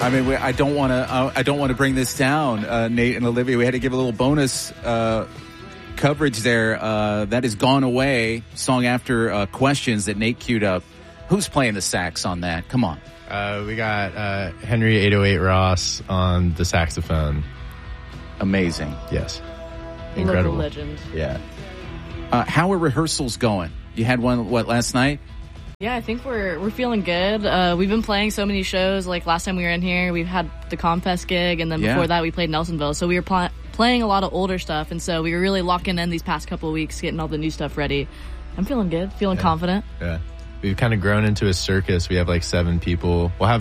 I mean, I don't want to bring this down, Nate and Olivia. We had to give a little bonus coverage there. That has gone away. Song after questions that Nate queued up. Who's playing the sax on that? Come on. We got Henry 808 Ross on the saxophone. Amazing. Yes. Incredible. Legend. Yeah. How are rehearsals going? You had one, last night? Yeah, I think we're feeling good. We've been playing so many shows. Like last time we were in here, we've had the Compfest gig, and then before that we played Nelsonville. So we were playing a lot of older stuff, and so we were really locking in these past couple of weeks, getting all the new stuff ready. I'm feeling good, feeling confident. Yeah. We've kind of grown into a circus. We have like 7 people. We'll have